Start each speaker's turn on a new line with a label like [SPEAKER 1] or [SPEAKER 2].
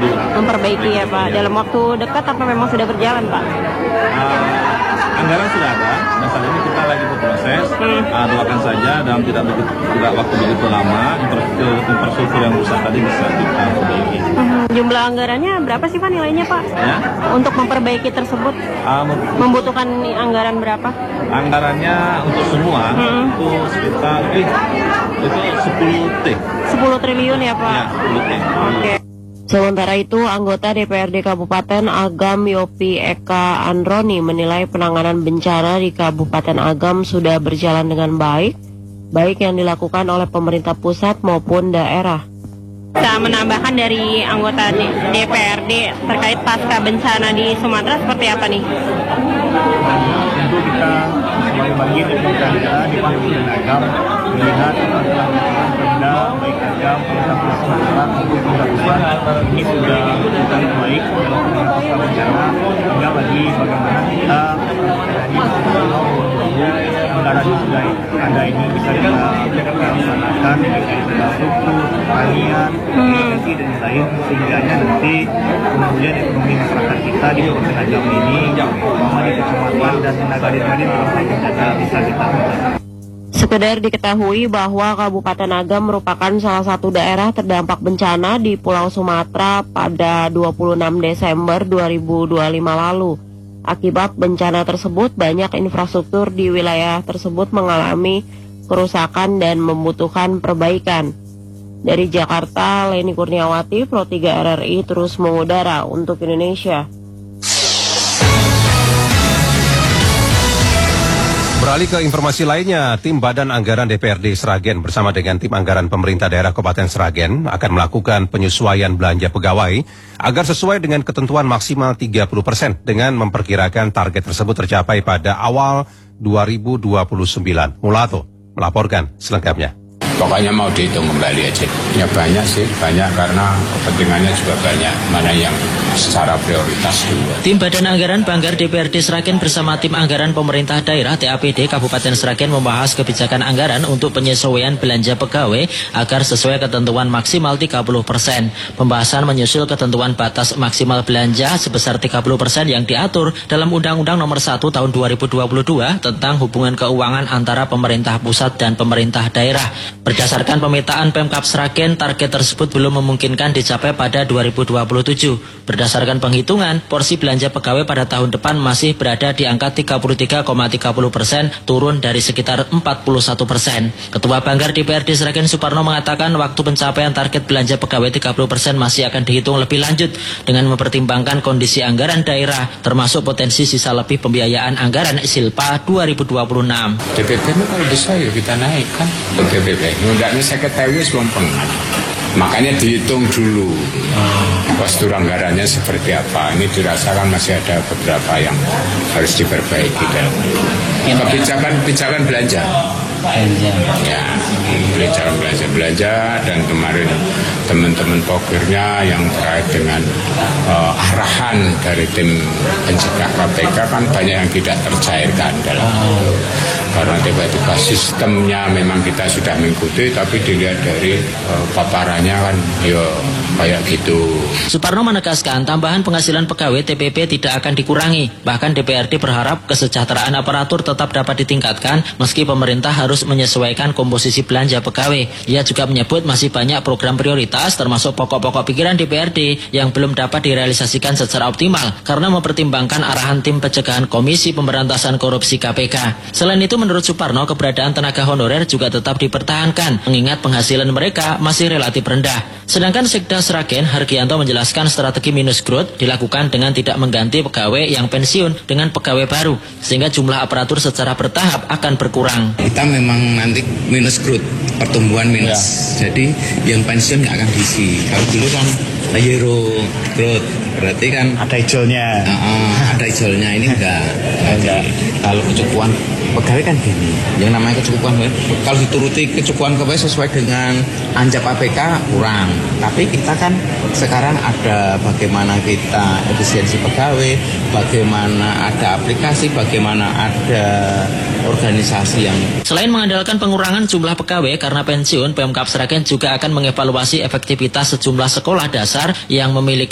[SPEAKER 1] memperbaiki ya Pak. Dalam waktu dekat apa memang sudah berjalan Pak?
[SPEAKER 2] Anggaran sudah ada, dan saat ini kita lagi berproses. Doakan saja dalam tidak waktu begitu lama infrastruktur yang rusak tadi bisa kita perbaiki.
[SPEAKER 1] Jumlah anggarannya berapa sih Pak nilainya Pak?
[SPEAKER 2] Ya?
[SPEAKER 1] Untuk memperbaiki tersebut membutuhkan anggaran berapa?
[SPEAKER 2] Anggarannya untuk semua itu sekitar itu 10 T.
[SPEAKER 1] 10 triliun ya Pak?
[SPEAKER 2] Ya, 10 T.
[SPEAKER 1] Oke. Sementara itu, anggota DPRD Kabupaten Agam Yopi Eka Androni menilai penanganan bencana di Kabupaten Agam sudah berjalan dengan baik yang dilakukan oleh pemerintah pusat maupun daerah. Bisa menambahkan dari anggota DPRD terkait pasca bencana di Sumatera seperti apa nih?
[SPEAKER 3] Tentu kita sebagai bagian dari pemerintah di Kabupaten Agam melihat Pemda baik Agam, pemerintah Sumatera maupun pemerintah pusat ini sudah cukup baik dalam pasca bencana. Tinggal lagi bagaimana kita anggaran yang sudah ada ini bisa kita laksanakan baik dari infrastruktur, pertanian, irigasi dan lain sehingga nanti kemudian ekonomi masyarakat kita di Kabupaten Agam ini terutama di kecamatan dan nagari-nagari bencana bisa kita lakukan.
[SPEAKER 1] Sekedar diketahui bahwa Kabupaten Agam merupakan salah satu daerah terdampak bencana di Pulau Sumatera pada 26 Desember 2025 lalu. Akibat bencana tersebut, banyak infrastruktur di wilayah tersebut mengalami kerusakan dan membutuhkan perbaikan. Dari Jakarta, Leni Kurniawati, Pro 3 RRI terus mengudara untuk Indonesia.
[SPEAKER 4] Beralih ke informasi lainnya, tim Badan Anggaran DPRD Sragen bersama dengan tim anggaran pemerintah daerah Kabupaten Sragen akan melakukan penyesuaian belanja pegawai agar sesuai dengan ketentuan maksimal 30% dengan memperkirakan target tersebut tercapai pada awal 2029. Mulato melaporkan selengkapnya.
[SPEAKER 5] Pokoknya mau dihitung kembali aja. Ya banyak sih, banyak karena kepentingannya juga banyak. Mana yang secara prioritas dulu.
[SPEAKER 6] Tim Badan Anggaran Banggar DPRD Sragen bersama tim anggaran pemerintah daerah TAPD Kabupaten Sragen membahas kebijakan anggaran untuk penyesuaian belanja pegawai agar sesuai ketentuan maksimal 30%. Pembahasan menyusul ketentuan batas maksimal belanja sebesar 30% yang diatur dalam Undang-Undang Nomor 1 Tahun 2022 tentang hubungan keuangan antara pemerintah pusat dan pemerintah daerah. Berdasarkan pemetaan Pemkab Sragen, target tersebut belum memungkinkan dicapai pada 2027. Berdasarkan penghitungan, porsi belanja pegawai pada tahun depan masih berada di angka 33,30%, turun dari sekitar 41%. Ketua Banggar DPRD Sragen Suparno mengatakan waktu pencapaian target belanja pegawai 30% masih akan dihitung lebih lanjut dengan mempertimbangkan kondisi anggaran daerah, termasuk potensi sisa lebih pembiayaan anggaran Silpa 2026.
[SPEAKER 5] DPP itu kalau bisa ya kita naikkan ke DPP. Hendaknya saya ketahui sebelum pernah. Makanya dihitung dulu postur anggarannya seperti apa. Ini dirasakan masih ada beberapa yang harus diperbaiki dalam kebijakan belanja. Ya, kebijakan belanja dan kemarin teman-teman pokirnya yang terkait dengan arahan dari tim pencegah KPK kan banyak yang tidak tercairkan dalam itu. Karena tiba-tiba sistemnya memang kita sudah mengikuti, tapi dilihat dari paparannya kan ya kayak gitu.
[SPEAKER 6] Suparno menegaskan tambahan penghasilan pegawai TPP tidak akan dikurangi. Bahkan DPRD berharap kesejahteraan aparatur tetap dapat ditingkatkan meski pemerintah harus menyesuaikan komposisi belanja pegawai. Ia juga menyebut masih banyak program prioritas termasuk pokok-pokok pikiran DPRD yang belum dapat direalisasikan secara optimal karena mempertimbangkan arahan tim pencegahan Komisi Pemberantasan Korupsi KPK. Selain itu, menurut Suparno, keberadaan tenaga honorer juga tetap dipertahankan mengingat penghasilan mereka masih relatif rendah. Sedangkan Sekda Sragen Hargianto menjelaskan strategi minus growth dilakukan dengan tidak mengganti pegawai yang pensiun dengan pegawai baru sehingga jumlah aparatur secara bertahap akan berkurang.
[SPEAKER 7] Kita memang nanti minus growth, pertumbuhan minus. Ya. Jadi yang pensiun nggak akan diisi. Kalau dulu kan zero growth, berarti kan
[SPEAKER 3] ada hijaunya.
[SPEAKER 7] Ada hijaunya, ini enggak. Kalau kecukupan pegawai kan gini, yang namanya kecukupan kalau dituruti kecukupan pegawai sesuai dengan anjap APK kurang, tapi kita kan sekarang ada bagaimana kita efisiensi pegawai, bagaimana ada aplikasi, bagaimana ada organisasi yang.
[SPEAKER 6] Selain mengandalkan pengurangan jumlah pegawai karena pensiun, Pemkab Sragen juga akan mengevaluasi efektivitas sejumlah sekolah dasar yang memiliki